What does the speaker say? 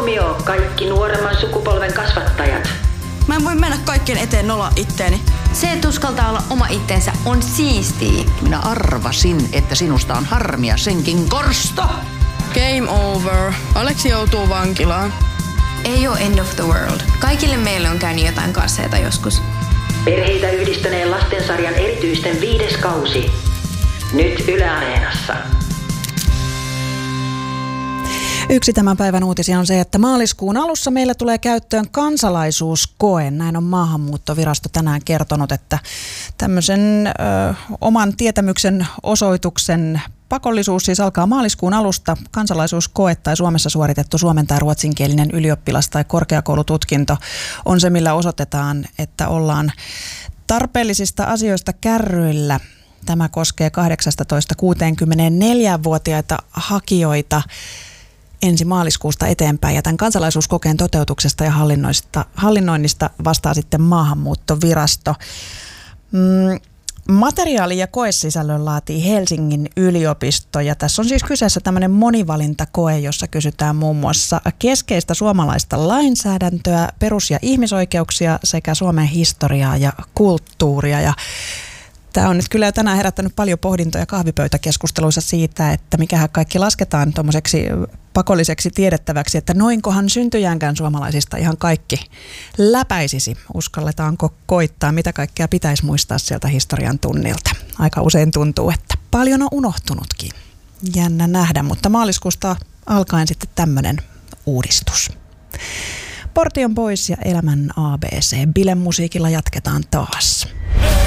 Huomio kaikki nuoremman sukupolven kasvattajat. Mä en voi mennä kaikkien eteen nolla itteeni. Se, että uskaltaa olla oma itsensä, on siistiä. Minä arvasin, että sinusta on harmia senkin korsto. Game over. Aleksi joutuu vankilaan. Ei ole end of the world. Kaikille meille on käynyt jotain kasseita joskus. Perheitä yhdistäneen lastensarjan erityisten 5. kausi. Nyt Yle Areenassa. Yksi tämän päivän uutisia on se, että maaliskuun alussa meillä tulee käyttöön kansalaisuuskoe. Näin on Maahanmuuttovirasto tänään kertonut, että tämmöisen oman tietämyksen osoituksen pakollisuus siis alkaa maaliskuun alusta. Kansalaisuuskoe tai Suomessa suoritettu suomen- tai ruotsinkielinen ylioppilas- tai korkeakoulututkinto on se, millä osoitetaan, että ollaan tarpeellisista asioista kärryillä. Tämä koskee 18-64-vuotiaita hakijoita ensi maaliskuusta eteenpäin, ja tämän kansalaisuuskokeen toteutuksesta ja hallinnoinnista vastaa sitten Maahanmuuttovirasto. Materiaali- ja koesisällön laatii Helsingin yliopisto, ja tässä on siis kyseessä tämmöinen monivalintakoe, jossa kysytään muun muassa keskeistä suomalaista lainsäädäntöä, perus- ja ihmisoikeuksia sekä Suomen historiaa ja kulttuuria, ja tämä on nyt kyllä tänään herättänyt paljon pohdintoja kahvipöytäkeskusteluissa siitä, että mikähän kaikki lasketaan tuommoiseksi pakolliseksi tiedettäväksi, että noinkohan syntyjäänkään suomalaisista ihan kaikki läpäisisi. Uskalletaanko koittaa, mitä kaikkea pitäisi muistaa sieltä historian tunnilta? Aika usein tuntuu, että paljon on unohtunutkin. Jännä nähdä, mutta maaliskuusta alkaen sitten tämmöinen uudistus. Porti on pois ja elämän ABC. Bilemusiikilla jatketaan taas.